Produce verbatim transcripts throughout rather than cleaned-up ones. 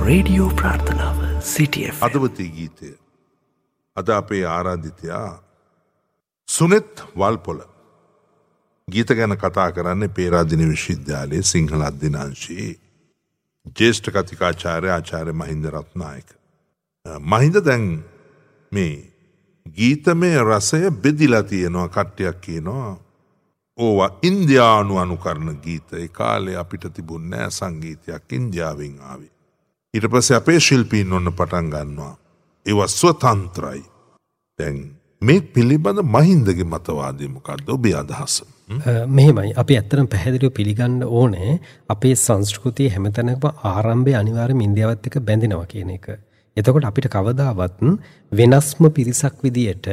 Radio ප්‍රාර්ථනාව සිටි F M. අදවතී ගීතය. අද අපේ ආරාධිතයා සුනෙත් වල්පොල. ගීත ගැන කතා කරන්නේ පේරාදෙණි විශ්වවිද්‍යාලයේ සිංහල අධ්‍යනාංශයේ ජ්‍යෙෂ්ඨ කතිකාචාර්ය ආචාර්ය මහින්ද රත්නායක. මහින්ද දැන් මේ ගීතමය රසය බෙදිලා තියෙනවා. කට්ටියක් කියනවා ඕවා ඉන්දියානු අනුකරණ ගීත. ඒ කාලේ අපිට තිබුණේ නෑ සංගීතයක් ඉන්දියාවෙන් ආවේ. ඊට පස්සේ අපේ ශිල්පීන් ඔන්න පටන් ගන්නවා. ඒවා ස්වතන්ත්‍රයි. දැන් මේ පිළිබඳ මහින්දගේ මතවාදය මොකක්ද ඔබේ අදහස? මෙහෙමයි අපි ඇත්තටම පැහැදිලිව පිළිගන්න ඕනේ අපේ සංස්කෘතිය හැමතැනකම ආරම්භය අනිවාර්යයෙන්ම ඉන්දියාවත් එක්ක බැඳෙනවා කියන එක. එතකොට අපිට කවදාවත් වෙනස්ම පිරිසක් විදියට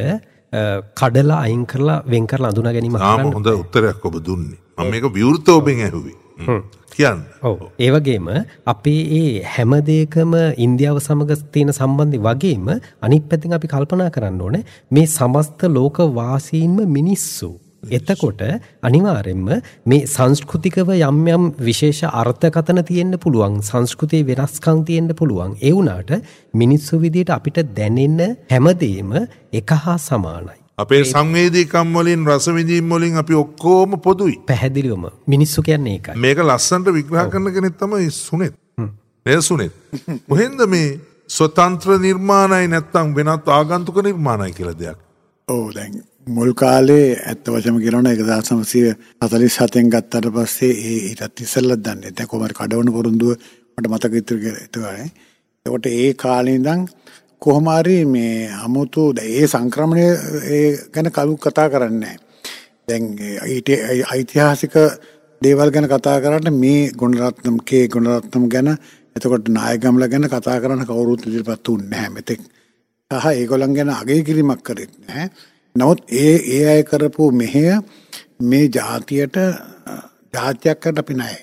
කඩලා අයින් කරලා වෙන් කරලා අඳුනා ගැනීම කරන්න හොඳ උත්තරයක් ඔබ දුන්නේ. මම මේක විවෘත ඔබෙන් ඇහුවේ. කියන්න. ඔව්. ඒ වගේම අපේ ඒ හැම දෙයකම ඉන්දියාව සමග තියෙන සම්බන්ධය වගේම අනිත් පැත්තෙන් අපි කල්පනා කරන්න ඕනේ මේ සමස්ත ලෝක වාසීන්ම මිනිස්සු. එතකොට අනිවාර්යෙන්ම මේ සංස්කෘතිකව යම් යම් විශේෂ අර්ථකථන තියෙන්න පුළුවන්, සංස්කෘතියේ වෙනස්කම් තියෙන්න පුළුවන්. ඒ වුණාට මිනිස්සු විදියට අපිට දැනෙන හැමදේම එක හා සමානයි. අපේ සංවේදීකම් වලින් රස විඳීම් වලින් අපි ඔක්කොම පොදුයි. පැහැදිලිවම මිනිස්සු කියන්නේ ඒකයි. මේක ලස්සනට විග්‍රහ කරන කෙනෙක් තමයි සුනෙත්. නේද සුනෙත්? කොහෙන්ද මේ ස්වතන්ත්‍ර නිර්මාණයි නැත්තම් වෙනත් ආගන්තුක නිර්මාණයි කියලා දෙයක්? ඔව් දැන් මුල් කාලේ ඇත්ත වශයෙන්ම කියනවනේ එක්දාස් නවසිය හතළිස් හතෙන් ගත්තට පස්සේ ඒ ඊටත් ඉස්සෙල්ලත් දන්නේ දැන් කොහමද කඩවන පොරොන්දුව මට මතක ඉතුරුනේ. ඒකට ඒ කාලේ ඉඳන් කොහොම හරි මේ 아무තු ඒ සංක්‍රමණය ඒ ගැන කවුරු කතා කරන්නේ නැහැ. දැන් ඊට ඓතිහාසික දේවල් ගැන කතා කරන්න මේ ගුණරත්නම් කේ ගුණරත්නම් ගැන එතකොට නායකම්ලා ගැන කතා කරන්න කවුරුත් ඉදිරිපත් වුණේ නැහැ මෙතෙක්. සහ ඒගොල්ලන් ගැන අගය කිරීමක් කරෙත් නැහැ. නමුත් ඒ ඒ අය කරපු මෙහෙය මේ ජාතියට ජාතියක් කරන්න අපි නැහැ.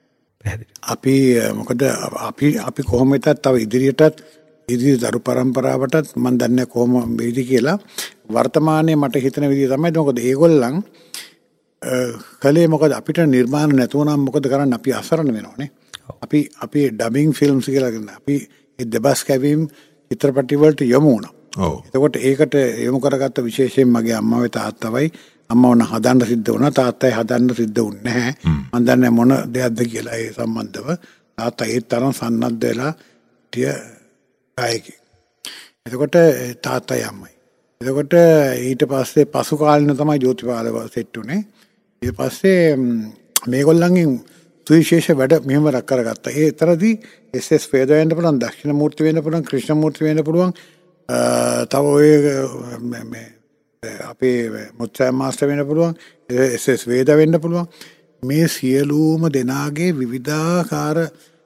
අපි මොකද අපි අපි කොහොම වෙතත් තව ඉදිරියටත් ඉදිරි දරු පරම්පරාවටත් මම දන්නේ කොහොම වෙයිද කියලා වර්තමානයේ මට හිතන විදිහ තමයි. මොකද ඒගොල්ලන් කලේ මොකද අපිට නිර්මාණ නැතුව නම් මොකද කරන්න අපි අසරණ වෙනවනේ. අපි අපි ඩබින් ෆිල්ම්ස් කියලා කරන අපි ඒ දෙබස් කැවීම් චිත්‍රපටි වලට යමු වුණා. ඔව්. එතකොට ඒකට යොමු කරගත්ත විශේෂයෙන් මගේ අම්මාවේ තාත්තවයි අම්මා වුණ හදන්න සිද්ධ වුණා. තාත්තයි හදන්න සිද්ධ වුණේ නැහැ. මම දන්නේ මොන දෙයක්ද කියලා ඒ සම්බන්ධව. තාත්තා ඒ තරම් සන්නද්ධ වෙලා තිය ගායකයෙක්. එතකොට තාත්තයි අම්මයි. එතකොට ඊට පස්සේ පසු කාලින තමයි ජෝතිපාලව සෙට් උනේ. ඊට පස්සේ මේගොල්ලන්ගෙන් සුවිශේෂ වැඩ මෙහෙම කරගත්තා. ඒ තරදී එස් එස් වේද වෙන්න පුළුවන්, දක්ෂිණ මූර්ති වෙන්න පුළුවන්, ක්‍රිෂ්ණ මූර්ති වෙන්න පුළුවන්. තව ඔය මේ අපේ මුත්‍රා මාස්ටර් වෙන්න පුළුවන්, එස් එස් වේද වෙන්න පුළුවන්. මේ සියලුම දෙනාගේ විවිධාකාර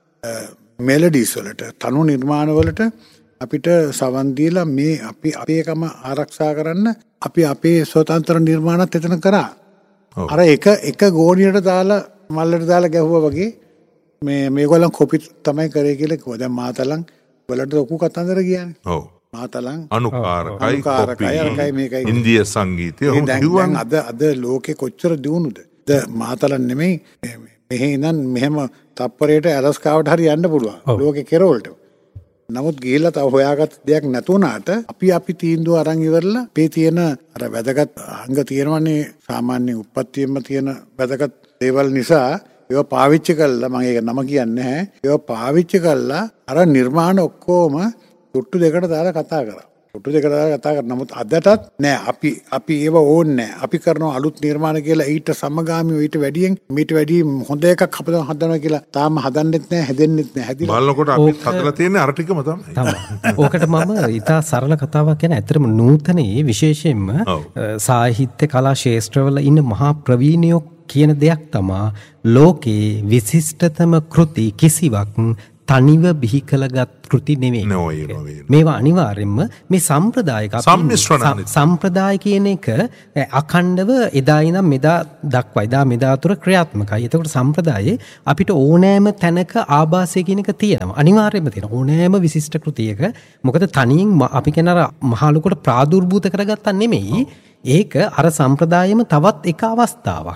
මෙලඩිස් වලට, තනු නිර්මාණ වලට අපිට සවන් දීලා මේ අපි අපේකම ආරක්ෂා කරන්න අපි අපේ ස්වතන්ත්‍ර නිර්මාණත් එතන කරා. අර එක එක ගෝණියට දාලා මල්ලට දාලා ගැහුවා වගේ මේ මේගොල්ලන් කොපි තමයි කරේ කියලා කිව්වා. දැන් මාතලන් වලට ලොකු කතන්දර කියන්නේ. ඔව්. මාතලන් අනුකාරකයි කොපි ඉන්දිය සංගීතය. දැන් අද අද ලෝකේ කොච්චර දියුණුද? ද මාතලන් නෙමෙයි මෙහෙ ඉඳන් මෙහෙම තප්පරයට ඇලස්කාවට හරි යන්න පුළුවන් ලෝකේ කෙරවලට. නමුත් ගිහිල්ලා තව හොයාගත්ත දෙයක් නැතුණාට අපි අපි තීන්දුව අරන් ඉවරලා මේ තියෙන අර වැදගත් අංග තියෙනවනේ සාමාන්‍ය උප්පත්තියෙම තියෙන වැදගත් දේවල් නිසා ඒවා පාවිච්චි කළා. මම ඒක නම කියන්නේ නැහැ. ඒවා පාවිච්චි කළා අර නිර්මාණ ඔක්කොම තුට්ටු දෙකට දාලා කතා කරා. තුට්ටු දෙකට දාලා කතා කරා. නමුත් අදටත් නෑ අපි අපි ඒව ඕනේ නෑ. අපි කරන අලුත් නිර්මාණ කියලා ඊට සමගාමීව ඊට වැඩියෙන් මීට වැඩි හොඳ එකක් අපිට හදනවා කියලා තාම හදන්නෙත් නෑ, හැදෙන්නෙත් නෑ. හැදිලා බලනකොට අපි හදලා තියෙන්නේ අර ටිකම තමයි. ඕකට මම ඉතා සරල කතාවක් කියන ඇත්තටම නූතනයේ විශේෂයෙන්ම සාහිත්‍ය කලා ශාස්ත්‍රවල ඉන්න මහා ප්‍රවීණයෝ කියන දෙයක් තමා ලෝකේ විශිෂ්ටතම කෘති කිසිවක් තනිව බිහි කළගත් කෘති නෙවෙයි. මේවා අනිවාර්යෙන්ම මේ සම්ප්‍රදායික සම්ප්‍රදාය කියන එක අඛණ්ඩව එදා ඉඳන් මෙදා දක්වා එදා මෙදා තුර ක්‍රියාත්මකයි. එතකොට සම්ප්‍රදායේ අපිට ඕනෑම තැනක ආభాසය කියන එක තියෙනවා. අනිවාර්යෙන්ම තියෙනවා. ඕනෑම විශිෂ්ට කෘතියක. මොකද තනියෙන් අපි කියන අර මහලුකට ප්‍රාදුර්භූත කරගත්තා නෙමෙයි. ඒක අර සම්ප්‍රදායෙම තවත් එක අවස්ථාවක්.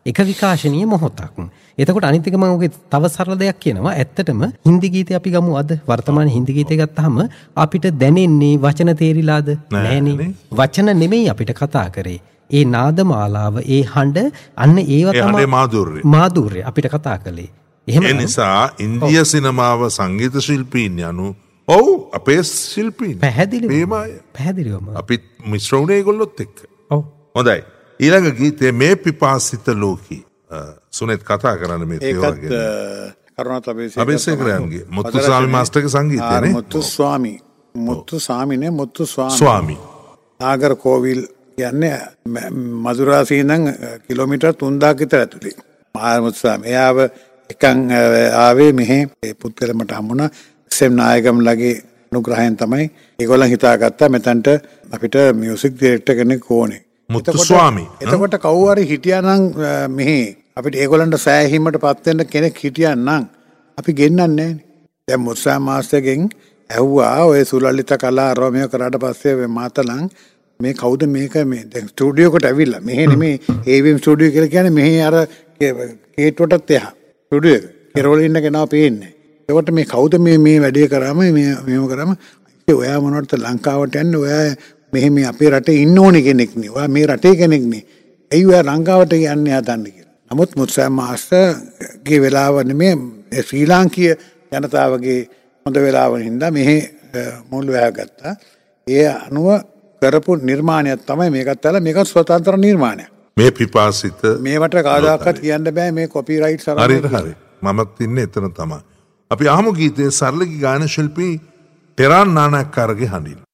එක විකාශනීය මොහොතක්. එතකොට අනිත් එක මම ඔගේ තව සරල දෙයක් කියනවා. ඇත්තටම හින්දි ගීතේ අපි ගමු අද වර්තමාන හින්දි ගීතේ ගත්තාම අපිට දැනෙන්නේ වචන තේරිලාද? නෑනේ. වචන නෙමෙයි අපිට කතා කරේ. ඒ නාදමාලාව, ඒ හඬ, අන්න ඒව තමයි මාධුර්ය. මාධුර්ය අපිට කතා කළේ. එහෙම ඒ නිසා ඉන්දියා සිනමාව සංගීත ශිල්පීන් යනු ඔව් අපේ ශිල්පීන් පැහැදිලිවම පැහැදිලිවම අපි මිශ්‍ර වුණේ ඒගොල්ලොත් එක්ක. ඔව්. හොඳයි. ඊළඟ ගීතේ මේ පිපාසිත ලෝකී සුනෙත් කතා කරන්න මේ ඒකත් කරුණාත් අබේසේකරයන්ගේ මුත්තු ස්වාමි මාස්ටර්ගේ සංගීතයනේ. මුත්තු ස්වාමි මුත්තු ස්වාමිනේ මුත්තු ස්වාමි ස්වාමි නාගර කෝවිල් කියන්නේ මදුරාසී ඉඳන් කිලෝමීටර් තුන්දාක විතර ඇතුලේ. මහා මුත්තු ස්වාමි එයාව එකන් ආවේ මෙහි පුත්කල මට හම්බුණා. සෙම් නායකම්ලගේ අනුග්‍රහයෙන් තමයි ඒගොල්ලන් හිතාගත්තා මෙතනට අපිට මියුසික් ඩිරෙක්ටර් කෙනෙක් ඕනේ. මුත්තු ස්වාමි. එතකොට කවුරු හරි හිටියානම් මෙහි අපිට ඒගොල්ලන්ට සෑහීමට පත් වෙන්න කෙනෙක් හිටියානම් අපි ගෙන්නන්නේ නැහැ. දැන් මුත්සා මාස්ටර්ගෙන් ඇහුවා ඔය සුලලිත කලා රෝමියෝ කරාට පස්සේ මාතලන් මේ කවුද මේක මේ දැන් ස්ටුඩියෝ එකට ඇවිල්ලා මෙහෙ නෙමෙයි ඒවිඑම් ස්ටුඩියෝ කියලා කියන්නේ මෙහෙ අර කේට්ටුවටත් එහා ස්ටුඩියෝ එක කෙරවල ඉන්න කෙනා පේන්නේ. ඒකට මේ කවුද මේ මේ වැඩේ කරාම මේ මෙහෙම කරාම ඔයා මොනවටද ලංකාවට යන්නේ ඔයා මෙහෙ මේ අපේ රටේ ඉන්න ඕනේ කෙනෙක් නේ. ඔයා මේ රටේ කෙනෙක් නේ. ඇයි ඔයා ලංකාවට යන්නේ හදන්නේ කියලා. නමුත් මුත්සා මාස්ටර්ගේ වෙලාව නෙමෙයි ශ්‍රී ලාංකීය ජනතාවගේ හොඳ වෙලාව හින්දා මෙහෙ මුල් වැහගත්තා. ඒ අනුව කරපු නිර්මාණයක් තමයි මේකත් අල මේක ස්වතන්ත්‍ර නිර්මාණයක්. මේ පිපාසිත මේවට කවදාකවත් කියන්න බෑ මේ කොපිරයිට් සරණ. හරියට හරි. මමත් ඉන්නේ එතන තමයි. අපි අහමු ගීතයේ සරලගේ ගායන ශිල්පී ටෙරාන් නානක්කාරගේ හඬින්.